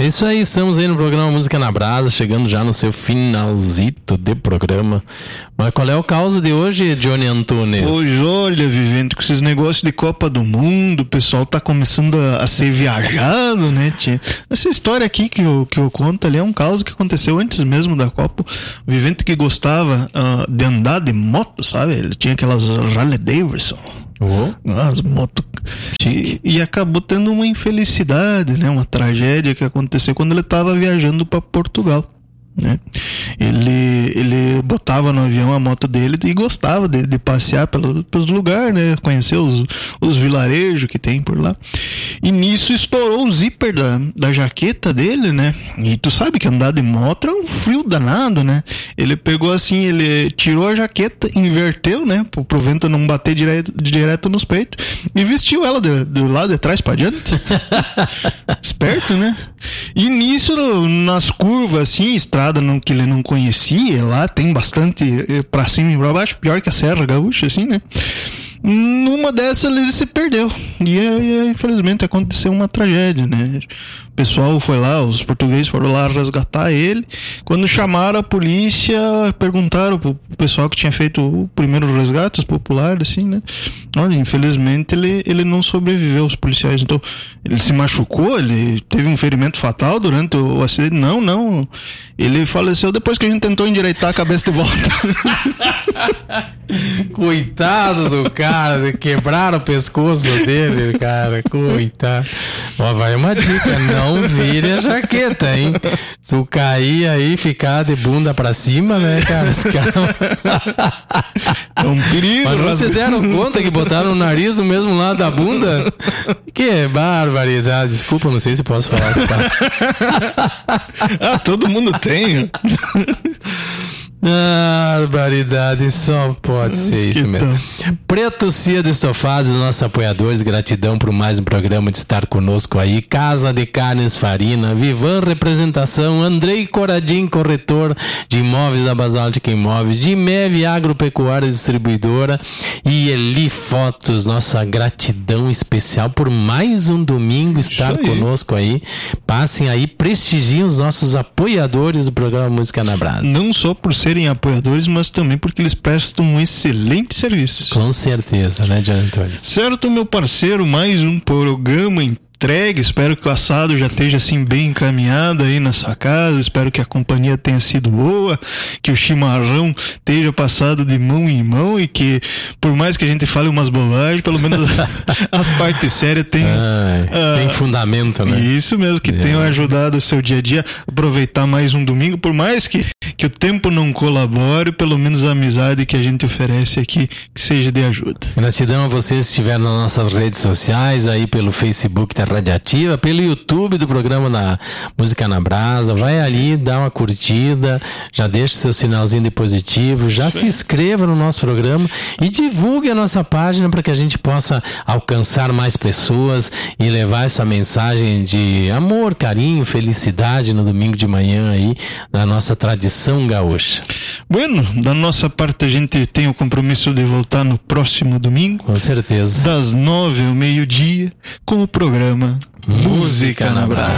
É isso aí, estamos aí no programa Música na Brasa, chegando já no seu finalzito de programa. Mas qual é o causa de hoje, Johnny Antunes? Pois olha, Vivente, com esses negócios de Copa do Mundo, o pessoal tá começando a ser viajado, né, tia? Essa história aqui que eu conto ali é um caso que aconteceu antes mesmo da Copa. O Vivente que gostava de andar de moto, sabe? Ele tinha aquelas Harley Davidson. As motos. E acabou tendo uma infelicidade, né? Uma tragédia que aconteceu quando ele estava viajando para Portugal, né? Ele botava no avião a moto dele e gostava de passear pelos lugares, né? Conhecer os vilarejos que tem por lá. E nisso estourou o zíper da jaqueta dele, né? E tu sabe que andar de moto é um frio danado, né? Ele pegou assim, ele tirou a jaqueta, inverteu, né? Pro vento não bater direto nos peitos, e vestiu ela do lado de trás pra diante. Esperto, né? E nisso, nas curvas assim, estrada que ele não conhecia, lá tem bastante pra cima e pra baixo, pior que a Serra Gaúcha, assim, né? Numa dessas ele se perdeu e infelizmente aconteceu uma tragédia, né? O pessoal foi lá, os portugueses foram lá resgatar ele. Quando chamaram a polícia, perguntaram pro pessoal que tinha feito o primeiro resgate, os populares, assim, né? Olha, infelizmente ele não sobreviveu, os policiais. Então, ele se machucou, ele teve um ferimento fatal durante o acidente. Não, ele faleceu depois que a gente tentou endireitar a cabeça de volta. Coitado do cara, quebraram o pescoço dele, cara, coitado. Ó, vai uma dica, não vire a jaqueta, hein? Se tu cair aí e ficar de bunda pra cima, né, cara? Esse cara... É um perigo. Mas não se deram conta que botaram o nariz no mesmo lado da bunda? Que barbaridade. Desculpa, não sei se posso falar isso. Todo mundo tem. Barbaridade, só pode ser isso mesmo. Preto Cia de Estofados, nossos apoiadores, gratidão por mais um programa de estar conosco aí. Casa de Carnes Farina, Vivan Representação, Andrei Coradim, corretor de imóveis da Basaltic Imóveis, de MEV Agropecuária Distribuidora e Eli Fotos, nossa gratidão especial por mais um domingo estar conosco aí. Passem aí, prestigiem os nossos apoiadores do programa Música na Brasa. Não só por serem apoiadores, mas também porque eles prestam um excelente serviço. Com certeza, né, Johnny Antunes? Certo, meu parceiro, mais um programa entregue. Espero que o assado já esteja assim bem encaminhado aí na sua casa. Espero que a companhia tenha sido boa, que o chimarrão esteja passado de mão em mão e que, por mais que a gente fale umas bobagens, pelo menos as partes sérias tem fundamento, né? Isso mesmo, que tenham ajudado o seu dia a dia a aproveitar mais um domingo, por mais que o tempo não colabore, pelo menos a amizade que a gente oferece aqui, que seja de ajuda. Gratidão a vocês que estiveram nas nossas redes sociais, aí pelo Facebook da Radiativa, pelo YouTube do programa na Música na Brasa. Vai ali, dá uma curtida, já deixa seu sinalzinho de positivo, já se inscreva no nosso programa e divulgue a nossa página para que a gente possa alcançar mais pessoas e levar essa mensagem de amor, carinho, felicidade no domingo de manhã aí, na nossa tradição gaúcha. Bueno, da nossa parte a gente tem o compromisso de voltar no próximo domingo. Com certeza. Das 9 ao meio-dia, com o programa Música na Brasa.